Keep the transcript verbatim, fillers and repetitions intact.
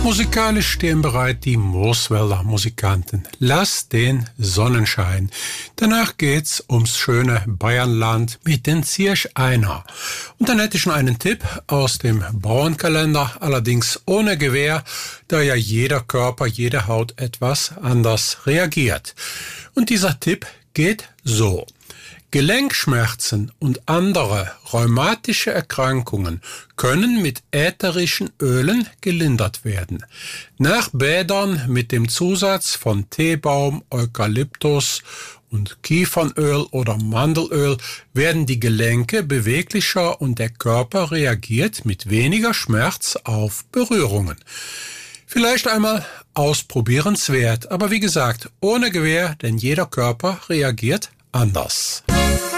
Musikalisch stehen bereit die Moorswälder Musikanten. Lass den Sonnenschein. Danach geht's ums schöne Bayernland mit den Zierscheiner. Und dann hätte ich noch einen Tipp aus dem Bauernkalender, allerdings ohne Gewähr, da ja jeder Körper, jede Haut etwas anders reagiert. Und dieser Tipp geht so. Gelenkschmerzen und andere rheumatische Erkrankungen können mit ätherischen Ölen gelindert werden. Nach Bädern mit dem Zusatz von Teebaum, Eukalyptus und Kiefernöl oder Mandelöl werden die Gelenke beweglicher und der Körper reagiert mit weniger Schmerz auf Berührungen. Vielleicht einmal ausprobierenswert, aber wie gesagt, ohne Gewähr, denn jeder Körper reagiert anders.